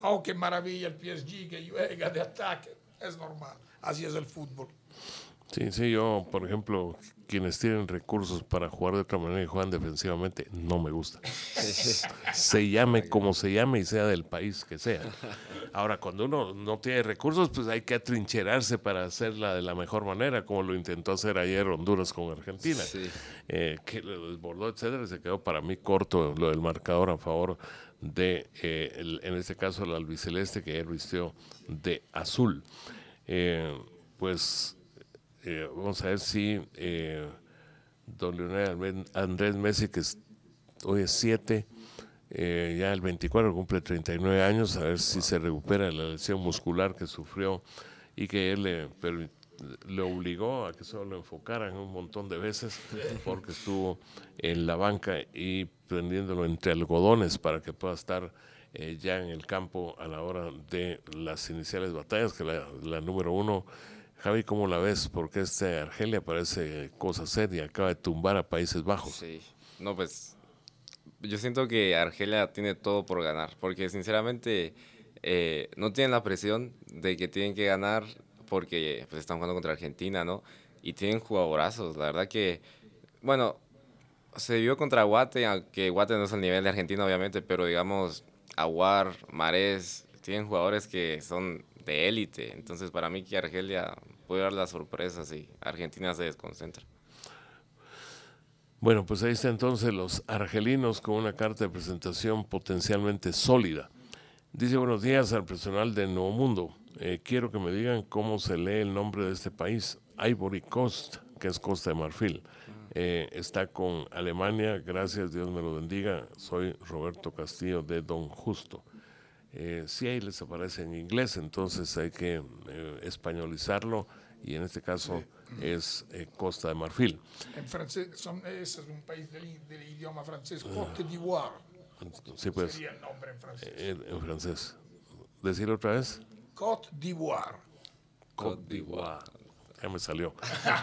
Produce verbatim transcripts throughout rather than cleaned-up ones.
Oh, qué maravilla el P S G que juega de ataque. Es normal. Así es el fútbol. Sí, sí, yo, por ejemplo, quienes tienen recursos para jugar de otra manera y juegan defensivamente, no me gusta. Se llame como se llame y sea del país que sea. Ahora, cuando uno no tiene recursos, pues hay que atrincherarse para hacerla de la mejor manera, como lo intentó hacer ayer Honduras con Argentina, Sí. eh, que lo desbordó, etcétera. Se quedó para mí corto lo del marcador a favor de, eh, el, en este caso, el albiceleste, que ayer vistió de azul. Eh, pues eh, vamos a ver si eh, don Lionel Andrés Messi, que es, hoy es siete, eh, ya el veinticuatro cumple treinta y nueve años, a ver si se recupera de la lesión muscular que sufrió y que él le, pero, le obligó a que solo lo enfocaran un montón de veces porque estuvo en la banca y prendiéndolo entre algodones para que pueda estar eh, ya en el campo a la hora de las iniciales batallas, que la, la número uno. Javi, ¿cómo la ves? Porque este Argelia parece cosa seria, acaba de tumbar a Países Bajos. Sí, no, pues yo siento que Argelia tiene todo por ganar, porque sinceramente eh, no tienen la presión de que tienen que ganar porque pues, están jugando contra Argentina, ¿no? Y tienen jugadorazos, la verdad que, bueno, se vio contra Guate, aunque Guate no es el nivel de Argentina, obviamente, pero digamos, Aguar, Marés, tienen jugadores que son de élite. Entonces, para mí que Argelia puede dar las sorpresas y Argentina se desconcentra. Bueno, pues ahí está entonces los argelinos con una carta de presentación potencialmente sólida. Dice: buenos días al personal de Nuevo Mundo. Eh, quiero que me digan cómo se lee el nombre de este país. Ivory Coast, que es Costa de Marfil. Eh, está con Alemania. Gracias, Dios me lo bendiga. Soy Roberto Castillo de Don Justo. Eh, sí, ahí les aparece en inglés, entonces hay que eh, españolizarlo, y en este caso sí. es eh, Costa de Marfil. En francés, son, es un país del, del idioma francés, Côte d'Ivoire. Sí, pues, sería el nombre en francés. En, en francés. ¿Decirlo otra vez? Côte d'Ivoire. Côte d'Ivoire. Ya me salió.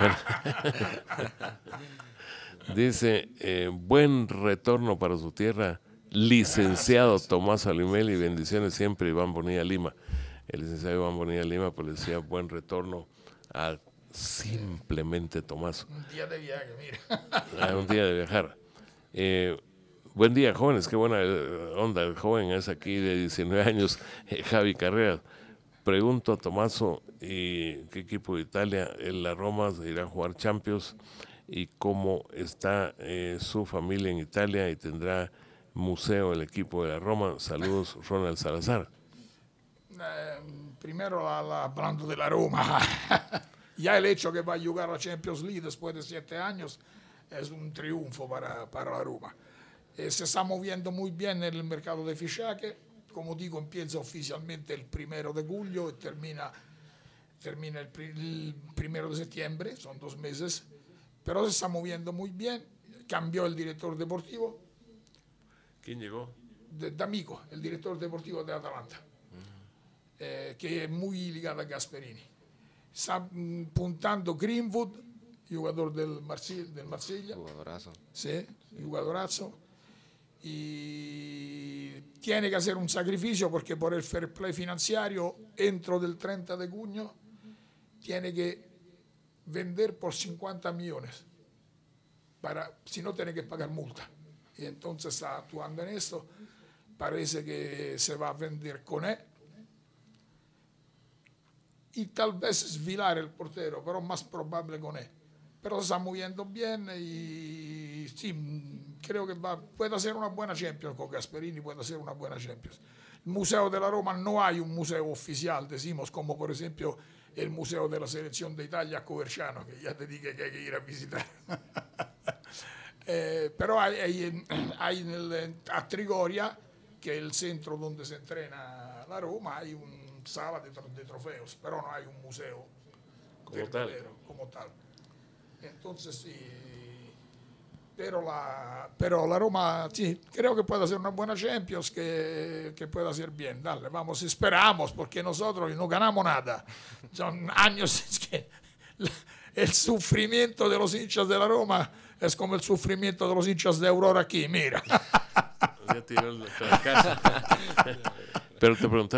Dice: eh, buen retorno para su tierra, licenciado Gracias. Tomás Alimeli, bendiciones siempre, Iván Bonilla Lima. El licenciado Iván Bonilla Lima pues le decía buen retorno a simplemente Tomás. Un día de viaje, mira. Ah, un día de viajar. Eh, buen día, jóvenes, qué buena onda. El joven es aquí de diecinueve años, eh, Javi Carreras. Pregunto a Tomaso, ¿y qué equipo de Italia? En la Roma se irá a jugar Champions, y cómo está eh, su familia en Italia, y tendrá museo el equipo de la Roma. Saludos, Ronald Salazar. Eh, primero la, la, hablando de la Roma, ya el hecho que va a jugar la Champions League después de siete años es un triunfo para, para la Roma. Eh, se está moviendo muy bien en el mercado de fichaje. Como digo, empieza oficialmente el primero de julio y termina, termina el, el primero de septiembre, son dos meses. Pero se está moviendo muy bien. Cambió el director deportivo. ¿Quién llegó? De, D'Amico, el director deportivo de Atalanta, uh-huh. eh, que es muy ligado a Gasperini. Está mm, puntando Greenwood, jugador del, Marsi- del Marsella. Jugadorazo. Sí, jugadorazo. Y tiene que hacer un sacrificio porque por el fair play financiero, dentro del treinta de junio, tiene que vender por cincuenta millones, para, si no tiene que pagar multa. Y entonces está actuando en esto. Parece que se va a vender con él y tal vez Svilar el portero, pero más probable con él. Pero se está moviendo bien y sí, creo que va, puede hacer una buena Champions con Gasperini, puede hacer una buena Champions. El Museo de la Roma no hay un museo oficial, decimos, como por ejemplo el Museo de la Selección de Italia a Coverciano, que ya te dije que hay que ir a visitar. eh, pero hay, hay, hay en el, a Trigoria, que es el centro donde se entrena la Roma, hay un sala de, de trofeos, pero no hay un museo como tal. Como tal. Entonces sí, pero la, pero la Roma sí, creo que puede hacer una buena Champions, que, que puede hacer bien. Dale, vamos, esperamos, porque nosotros no ganamos nada. Son años que el sufrimiento de los hinchas de la Roma es como el sufrimiento de los hinchas de Aurora aquí, mira. Ya tiró la casa. Pero te pregunté